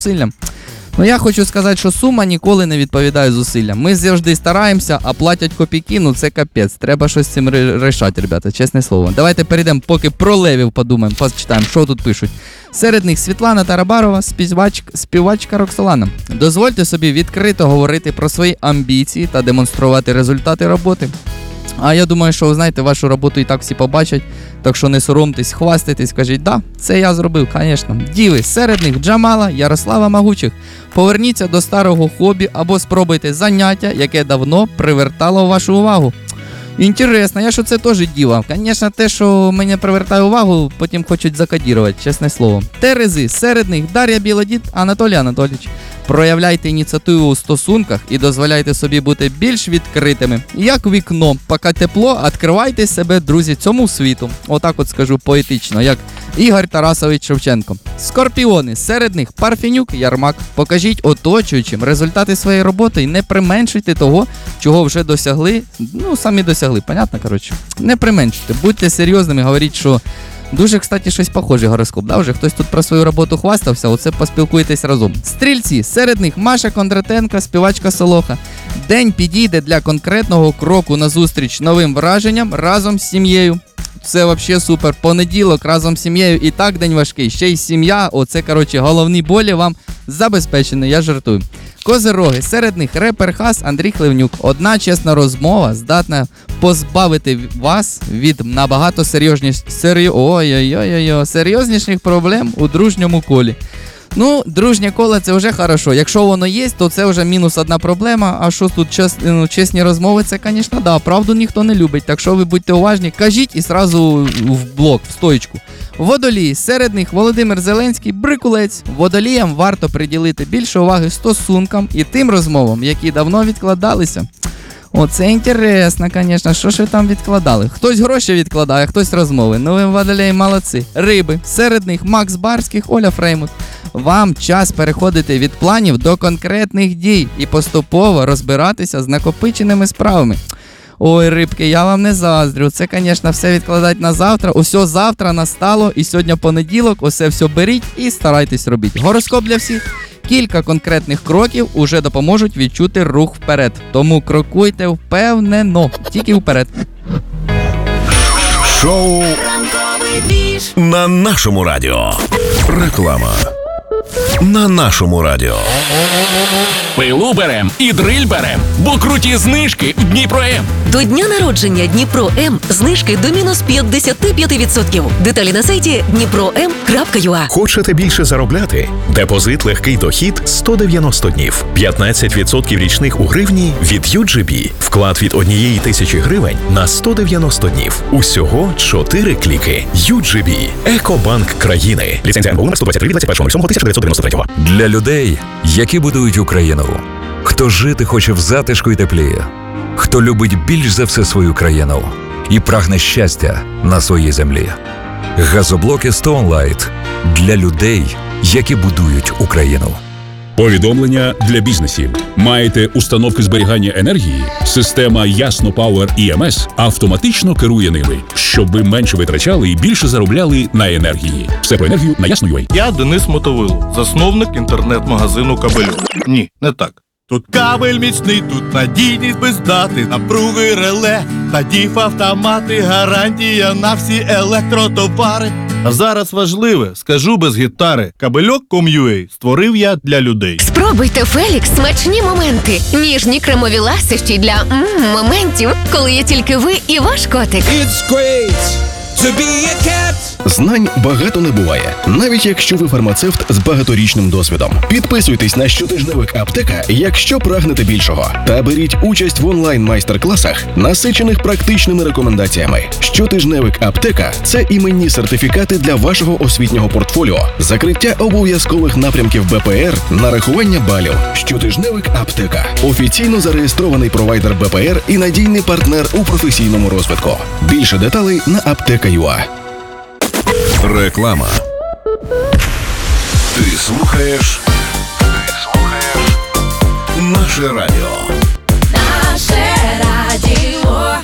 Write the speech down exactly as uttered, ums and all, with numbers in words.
зусиллям. Ну я хочу сказати, що сума ніколи не відповідає зусиллям. Ми завжди стараємося, а платять копійки, ну це капець. Треба щось з цим рішати, ребята, чесне слово. Давайте перейдемо, поки про левів подумаємо, почитаємо, що тут пишуть. Серед них Світлана Тарабарова, співачка, співачка Роксолана. Дозвольте собі відкрито говорити про свої амбіції та демонструвати результати роботи. А я думаю, що, ви знаєте, вашу роботу і так всі побачать, так що не соромтесь, хвастайтесь, кажіть, да, це я зробив, звісно. Діви, серед них Джамала, Ярослава Магучих. Поверніться до старого хобі або спробуйте заняття, яке давно привертало вашу увагу. Інтересно, я що це теж діва. Звісно, те, що мене привертає увагу, потім хочуть закодірувати, чесне слово. Терези, серед них Дар'я Білодід, Анатолій Анатолійович. Проявляйте ініціативу у стосунках і дозволяйте собі бути більш відкритими. Як вікно, поки тепло, відкривайте себе, друзі, цьому світу. Отак от скажу поетично, як Ігор Тарасович Шевченко. Скорпіони, серед них Парфенюк, Ярмак. Покажіть оточуючим результати своєї роботи і не применшуйте того, чого вже досягли. Ну, самі досягли, понятно, коротше. Не применшуйте, будьте серйозними, говоріть, що дуже, кстати, щось похоже гороскоп, да? Вже хтось тут про свою роботу хвастався, оце поспілкуйтесь разом. Стрільці, серед них Маша Кондратенко, співачка Солоха. День підійде для конкретного кроку назустріч новим враженням разом з сім'єю. Це взагалі супер. Понеділок разом з сім'єю, і так день важкий. Ще й сім'я, оце, коротше, головні болі вам забезпечені, я жартую. Козироги, серед них репер Хас Андрій Хливнюк. Одна чесна розмова здатна позбавити вас від набагато серйозніш... Серйо... Ой-ой-ой-ой... серйозніших проблем у дружньому колі. Ну, дружнє коло це вже хорошо. Якщо воно є, то це вже мінус одна проблема. А що тут чес... ну, чесні розмови, це, звісно, да, правду ніхто не любить. Так що ви будьте уважні, кажіть і сразу в блок, в стоїчку. Водолії, серед них Володимир Зеленський, Брикулець. Водоліям варто приділити більше уваги стосункам і тим розмовам, які давно відкладалися. Оце інтересно, звісно, що ж ви там відкладали? Хтось гроші відкладає, хтось розмови. Ну ви, водолії, молодці. Риби, серед них Макс Барських, Оля Фреймут. Вам час переходити від планів до конкретних дій і поступово розбиратися з накопиченими справами. Ой, рибки, я вам не заздрю. Це, звісно, все відкладати на завтра. Усе завтра настало, і сьогодні понеділок, усе все беріть і старайтесь робити. Гороскоп для всіх. Кілька конкретних кроків уже допоможуть відчути рух вперед. Тому крокуйте впевнено, тільки вперед. Шоу на нашому радіо. Реклама на нашому радіо. Пилу берем і дриль берем, бо круті знижки в Дніпро-М. До дня народження Дніпро-М знижки до мінус п'ятдесят п'ять відсотків. Деталі на сайті дніпро ем крапка ю а. Хочете більше заробляти? Депозит легкий дохід сто дев'яносто днів. п'ятнадцять відсотків річних у гривні від ю джі бі. Вклад від однієї тисячі гривень на сто дев'яносто днів. Усього чотири кліки. ю джі бі. Екобанк країни. Ліцензія ен бе у номер сто двадцять три двадцять першого тисяча дев'ятсот дев'яносто третього. Для людей, які будують Україну. Хто жити хоче в затишку і теплі. Хто любить більш за все свою країну і прагне щастя на своїй землі. Газоблоки Stone Light для людей, які будують Україну. Повідомлення для бізнесів. Маєте установки зберігання енергії? Система Ясно Power і ем ес автоматично керує ними, щоб ви менше витрачали і більше заробляли на енергії. Все про енергію на Ясно точка ю а. Я Денис Мотовило, засновник інтернет-магазину Кабельок. Ні, не так. Тут кабель міцний, тут надійність без дати, напруги реле, та діф автомати, гарантія на всі електротовари. А зараз важливе, скажу без гітари, кабельок крапка ком крапка ю а створив я для людей. Спробуйте Фелікс смачні моменти. Ніжні кремові ласощі для м-м, моментів, коли є тільки ви і ваш котик. It's great to be a cat. Знань багато не буває, навіть якщо ви фармацевт з багаторічним досвідом. Підписуйтесь на щотижневик Аптека, якщо прагнете більшого. Та беріть участь в онлайн-майстер-класах, насичених практичними рекомендаціями. Щотижневик Аптека – це іменні сертифікати для вашого освітнього портфоліо, закриття обов'язкових напрямків бе пе ер, нарахування балів. Щотижневик Аптека – офіційно зареєстрований провайдер бе пе ер і надійний партнер у професійному розвитку. Більше деталей на аптека крапка ю а. Реклама. Ти слухаєш? Ти слухаєш наше радіо.